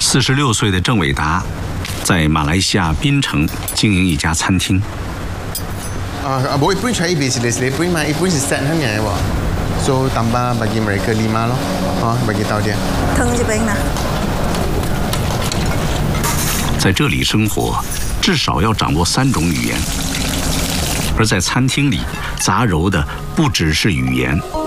46岁的郑伟达，在马来西亚槟城经营一家餐厅。 Boleh pun cari business pun ipun sistemnya ya, so tambah bagi mereka 5咯，bagi tahu dia。 疼这边呢？ 在这里生活，至少要掌握3种语言，而在餐厅里杂糅的不只是语言。